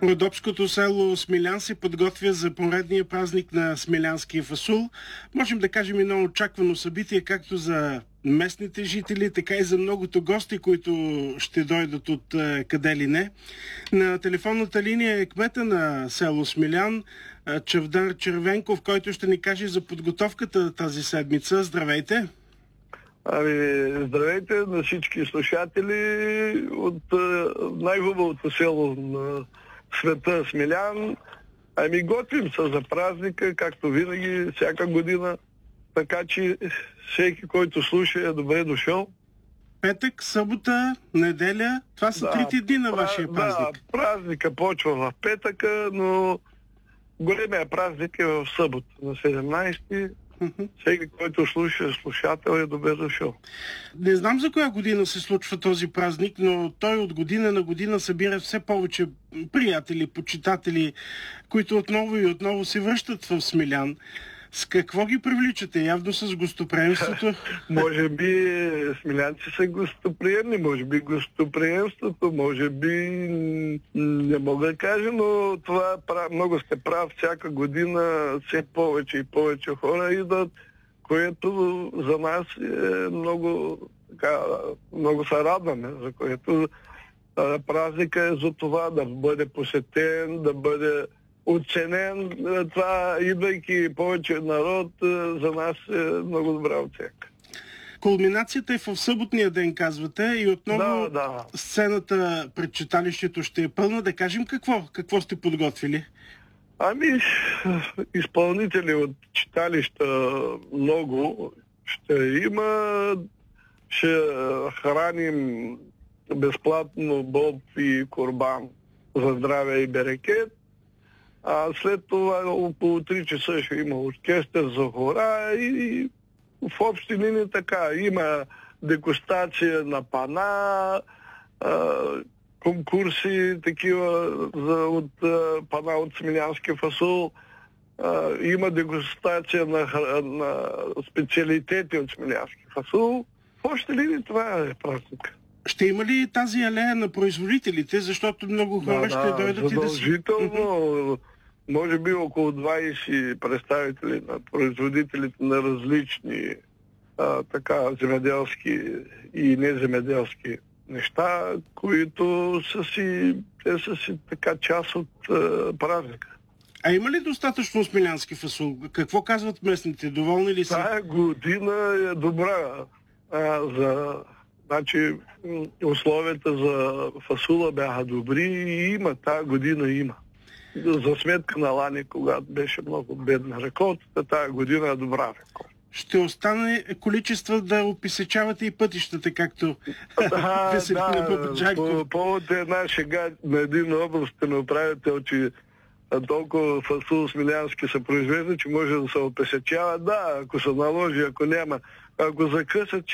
Родопското село Смилян се подготвя за поредния празник на смилянския фасул. Можем да кажем едно очаквано събитие, както за местните жители, така и за многото гости, които ще дойдат от къде ли не. На телефонната линия е кмета на село Смилян, Чавдар Червенков, който ще ни каже за подготовката тази седмица. Здравейте! Здравейте на всички слушатели от най-хубавото село на света Смилян. Готвим се за празника, както винаги, всяка година. Така че всеки, който слуша, е добре дошъл. Петък, събота, неделя, това са трите дни на вашия празник. Да, празника почва в петъка, но големия празник е в събота, на 17-ти. Всеки, който слуша, слушател, е добре дошъл. Не знам за коя година се случва този празник, но той от година на година събира все повече приятели, почитатели, които отново и отново се връщат в Смилян. С какво ги привличате? Явно с гостоприемството? Може би смилянци са гостоприемни, може би гостоприемството, може би не мога да кажа, но това много сте прав, всяка година все повече и повече хора идват, което за нас е много се радваме, за което празника е за това да бъде посетен, да бъде оценен. Това, идвайки повече народ, за нас е много добра оценка. Кулминацията е в съботния ден, казвате, и отново сцената пред читалището ще е пълна. Да кажем какво сте подготвили? Изпълнители от читалища много ще има. Ще храним безплатно боб и курбан за здраве и берекет. А след това около 3 часа ще има оркестър за хора и в общи линии така. Има дегустация на пана, конкурси такива от пана от смилянския фасул. Има дегустация на специалитети от смилянския фасул. В общи линии това е празник. Ще има ли тази алея на производителите, защото много хора ще дойдат и да си... Задължително. Може би около 20 представители на производителите на различни земеделски и неземеделски неща, които са си така част от празника. А има ли достатъчно смилянски фасул? Какво казват местните? Доволни ли са? Тая година е добра. Условията за фасула бяха добри и тая година има. За сметка на лани, когато беше много бедна реколтата, тая година е добра реколта. Ще остане количество да описечавате и пътищата, както песните на Бабаджанков. По повод една шега на един областен управител, че толкова фасул смилянски се произвежда, че може да се опесечава. Да, ако се наложи, ако няма. Ако закъсат,